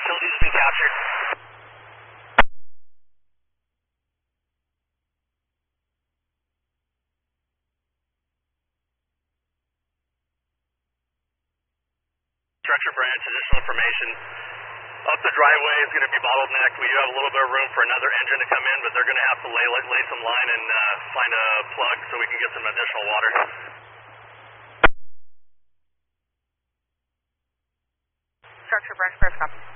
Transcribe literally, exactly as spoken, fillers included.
Facility's been captured. Structure branch, additional information. Up the driveway is going to be bottlenecked. We do have a little bit of room for another engine to come in, but they're going to have to lay, lay some line and uh, find a plug so we can get some additional water. Structure branch, press copy.